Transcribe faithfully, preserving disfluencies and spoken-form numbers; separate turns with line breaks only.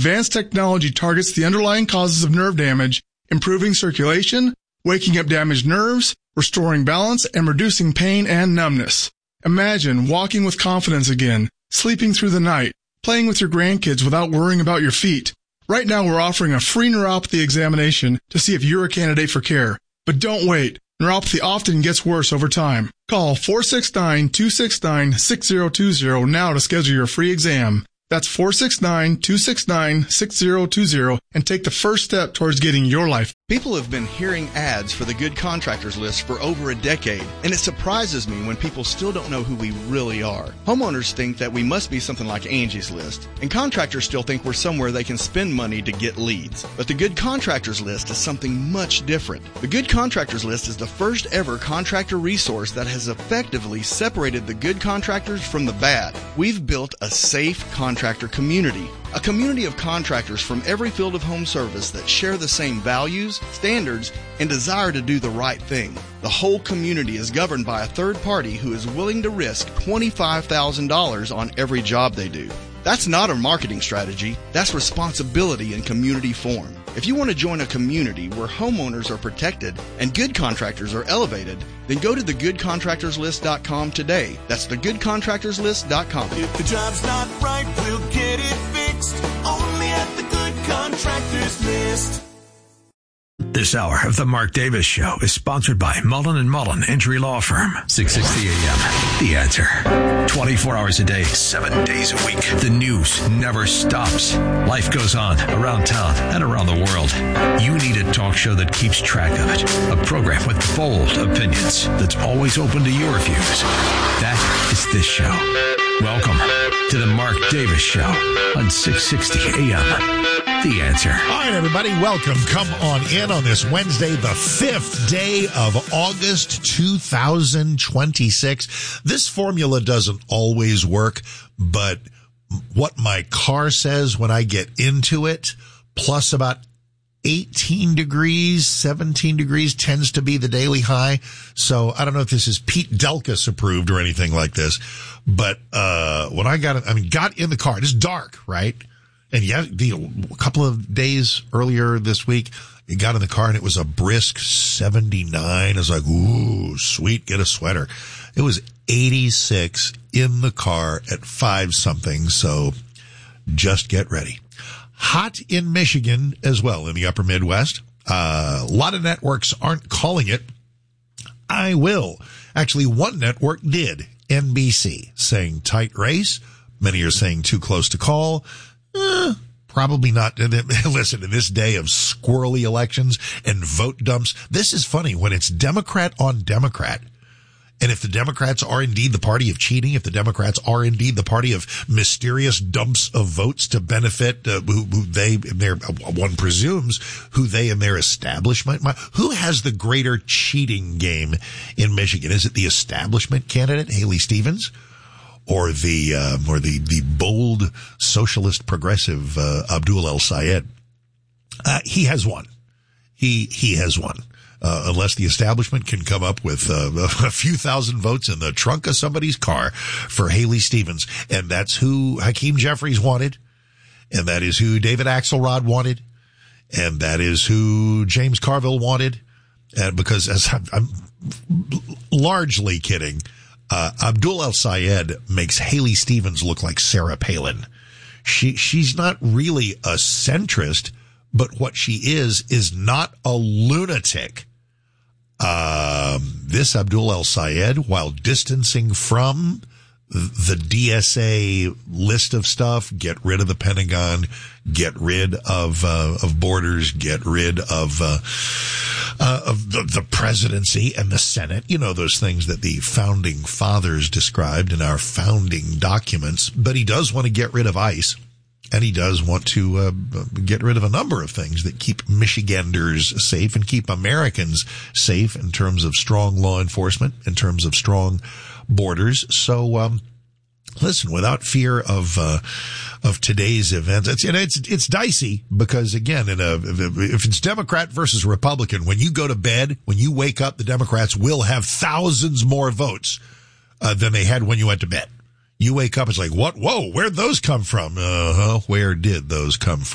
advanced technology targets the underlying causes of nerve damage, improving circulation, waking up damaged nerves, restoring balance, and reducing pain and numbness. Imagine walking with confidence again, sleeping through the night, playing with your grandkids without worrying about your feet. Right now, we're offering a free neuropathy examination to see if you're a candidate for care. But don't wait. Neuropathy often gets worse over time. Call four six nine, two six nine, six zero two zero now to schedule your free exam. That's four six nine, two six nine, six zero two zero and take the first step towards getting your life.
People have been hearing ads for the Good Contractors List for over a decade, and it surprises me when people still don't know who we really are. Homeowners think that we must be something like Angie's List, and contractors still think we're somewhere they can spend money to get leads. But the Good Contractors List is something much different. The Good Contractors List is the first ever contractor resource that has effectively separated the good contractors from the bad. We've built a safe contractor community. A community of contractors from every field of home service that share the same values, standards, and desire to do the right thing. The whole community is governed by a third party who is willing to risk twenty-five thousand dollars on every job they do. That's not a marketing strategy. That's responsibility in community form. If you want to join a community where homeowners are protected and good contractors are elevated, then go to the good contractors list dot com today. That's the good contractors list dot com.
If the job's not right, we'll get it fixed. Only at the Good Contractors List.
This hour of the Mark Davis Show is sponsored by Mullen and Mullen Injury Law Firm. six sixty a.m. The Answer. twenty-four hours a day, seven days a week. The news never stops. Life goes on around town and around the world. You need a talk show that keeps track of it. A program with bold opinions that's always open to your views. That is this show. Welcome to the Mark Davis Show on six sixty a.m. The Answer.
All right, everybody, welcome. Come on in on this Wednesday, the fifth day of August, two thousand twenty-six. This formula doesn't always work, but what my car says when I get into it, plus about eighteen degrees, seventeen degrees tends to be the daily high. So I don't know if this is Pete Delkus approved or anything like this, but uh when I got, I mean, got in the car, it's dark, right? And yeah, the, a couple of days earlier this week, you got in the car and it was a brisk seventy-nine. I was like, ooh, sweet, get a sweater. It was eighty-six in the car at five something. So just get ready. Hot in Michigan as well, in the upper Midwest. Uh, a lot of networks aren't calling it. I will. Actually, one network did. N B C saying tight race. Many are saying too close to call. Eh, probably not. Listen, in this day of squirrely elections and vote dumps, this is funny when it's Democrat on Democrat. And if the Democrats are indeed the party of cheating, if the Democrats are indeed the party of mysterious dumps of votes to benefit uh, who, who they and their, one presumes, who they and their establishment, who has the greater cheating game in Michigan? Is it the establishment candidate, Haley Stevens? Or the, um, or the, the bold socialist progressive, uh, Abdul El-Sayed? Uh, he has won. He, he has won. Uh, unless the establishment can come up with, uh, a few thousand votes in the trunk of somebody's car for Haley Stevens. And that's who Hakeem Jeffries wanted. And that is who David Axelrod wanted. And that is who James Carville wanted. And because as I'm, I'm largely kidding, Uh, Abdul El-Sayed makes Haley Stevens look like Sarah Palin. She, she's not really a centrist, but what she is, is not a lunatic. Um, this Abdul El-Sayed, while distancing from the D S A list of stuff, get rid of the Pentagon, get rid of, uh, of borders, get rid of, uh, uh, of the, the presidency and the Senate. You know, those things that the founding fathers described in our founding documents. But he does want to get rid of ICE. And he does want to uh, get rid of a number of things that keep Michiganders safe and keep Americans safe in terms of strong law enforcement, in terms of strong borders. So, um, listen, without fear of, uh, of today's events, it's, you know, it's, it's dicey because again, in a, if it's Democrat versus Republican, when you go to bed, when you wake up, the Democrats will have thousands more votes, uh, than they had when you went to bed. You wake up, it's like, what? Whoa, where'd those come from? Uh-huh. Where did those come from?